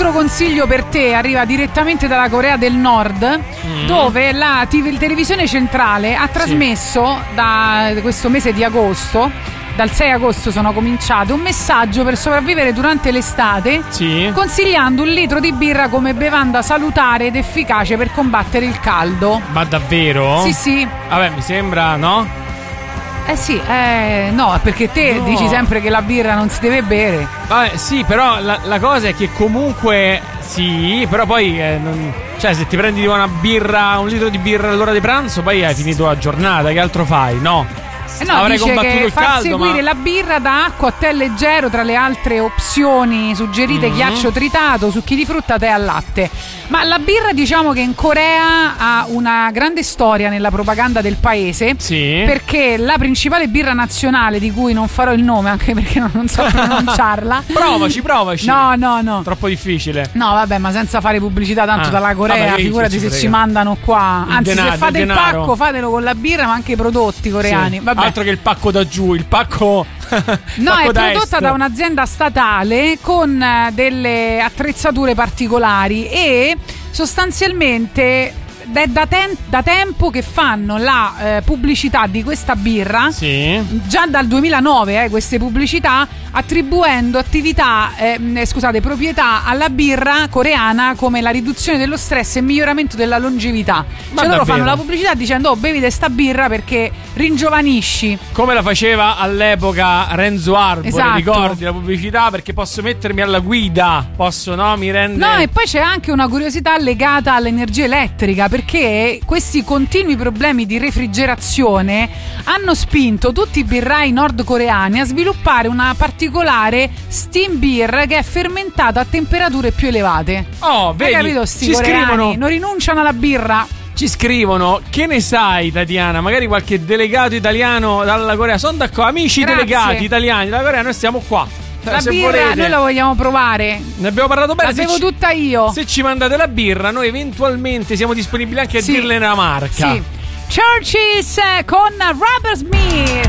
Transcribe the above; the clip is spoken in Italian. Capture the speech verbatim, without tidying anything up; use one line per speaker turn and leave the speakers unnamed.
altro consiglio per te arriva direttamente dalla Corea del Nord, mm. dove la tiv- televisione centrale ha trasmesso sì. da questo mese di agosto, dal sei agosto sono cominciate, un messaggio per sopravvivere durante l'estate,
sì.
consigliando un litro di birra come bevanda salutare ed efficace per combattere il caldo.
Ma davvero?
Sì, sì.
Vabbè, mi sembra, no?
Eh sì, eh, no, perché te no. dici sempre che la birra non si deve bere.
Vabbè, sì, però la, la cosa è che comunque sì, però poi eh, non, cioè se ti prendi una birra, un litro di birra all'ora di pranzo, poi hai finito la giornata, che altro fai? No.
Eh no,
avrei
dice
combattuto
che
il
far
caldo,
seguire
ma...
la birra da acqua a tè leggero, tra le altre opzioni suggerite, mm-hmm. ghiaccio tritato, succhi di frutta, tè al latte. Ma la birra, diciamo che in Corea ha una grande storia nella propaganda del paese,
sì.
perché la principale birra nazionale, di cui non farò il nome anche perché non so pronunciarla.
Provaci, provaci.
No, no, no.
Troppo difficile.
No, vabbè, ma senza fare pubblicità tanto
ah,
dalla Corea,
vabbè,
figurati se ci mandano qua.
Il
Anzi,
denaro,
se fate
il,
il pacco, fatelo con la birra, ma anche i prodotti coreani.
Sì.
Vabbè.
Altro che il pacco da giù, il pacco
no,
pacco
è
da
prodotta
est.
da un'azienda statale con delle attrezzature particolari e sostanzialmente è da, ten- da tempo che fanno la eh, pubblicità di questa birra,
sì.
già dal duemilanove eh, queste pubblicità, attribuendo attività eh, scusate proprietà alla birra coreana come la riduzione dello stress e il miglioramento della longevità.
Ma
cioè loro
davvero?
fanno la pubblicità dicendo oh, bevite sta birra perché ringiovanisci,
come la faceva all'epoca Renzo Arbore,
esatto.
ricordi la pubblicità? Perché posso mettermi alla guida, posso, no? Mi rende...
No, e poi c'è anche una curiosità legata all'energia elettrica, perché questi continui problemi di refrigerazione hanno spinto tutti i birrai nordcoreani a sviluppare una particolare steam beer che è fermentata a temperature più elevate.
Oh, vedi,
hai capito, sti
ci
coreani
scrivono,
non rinunciano alla birra.
Ci scrivono, che ne sai Tatiana? Magari qualche delegato italiano dalla Corea. Sono d'accordo, amici
Grazie.
delegati italiani dalla Corea, noi stiamo qua.
La
se
birra
volete,
noi la vogliamo provare.
ne abbiamo parlato bene.
La bevo ci, tutta io.
Se ci mandate la birra, noi eventualmente siamo disponibili anche a
sì.
dirle una marca.
Sì. Churches con Rubber Smith.